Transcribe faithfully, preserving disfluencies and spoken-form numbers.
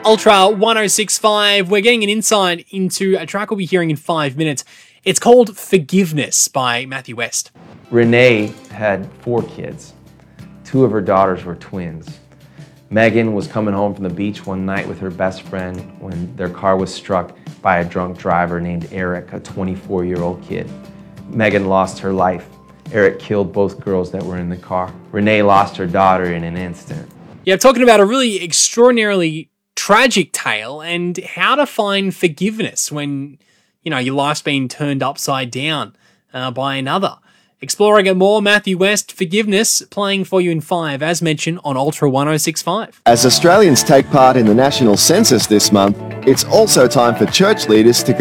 Ultra one oh six point five, we're getting an insight into a track we'll be hearing in five minutes. It's called Forgiveness by Matthew West. Renee had four kids. Two of her daughters were twins. Megan was coming home from the beach one night with her best friend when their car was struck by a drunk driver named Eric, a twenty-four-year-old kid. Megan lost her life. Eric killed both girls that were in the car. Renee lost her daughter in an instant. Yeah, I'm talking about a really extraordinarily tragic tale and how to find forgiveness when, you know, your life's been turned upside down uh, by another. Exploring it more, Matthew West, Forgiveness, playing for you in five, as mentioned, on Ultra one oh six point five. As Australians take part in the national census this month, it's also time for church leaders to